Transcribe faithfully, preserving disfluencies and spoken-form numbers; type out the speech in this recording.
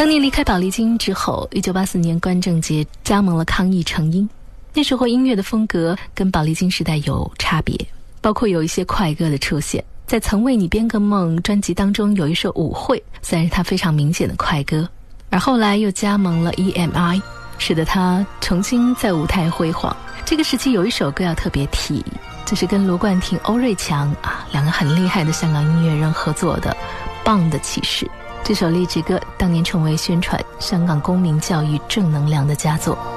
当年离开宝丽金之后，一九八四年关正杰加盟了康艺成音。那时候音乐的风格跟宝丽金时代有差别，包括有一些快歌的出现。在曾为你编个梦专辑当中有一首舞会，算是他非常明显的快歌。而后来又加盟了 E M I， 使得他重新在舞台辉煌。这个时期有一首歌要特别提，这是跟卢冠廷、欧瑞强啊两个很厉害的香港音乐人合作的《棒的启示》。这首励志歌当年成为宣传香港公民教育正能量的佳作。